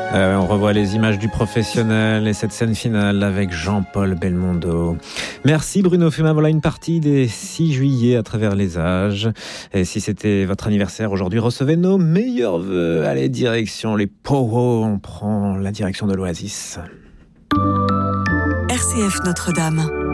On revoit les images du professionnel et cette scène finale avec Jean-Paul Belmondo. Merci Bruno Fumain. Voilà une partie des 6 juillet à travers les âges. Et si c'était votre anniversaire aujourd'hui, recevez nos meilleurs vœux. Allez, direction les Powo. On prend la direction de l'Oasis. RCF Notre-Dame.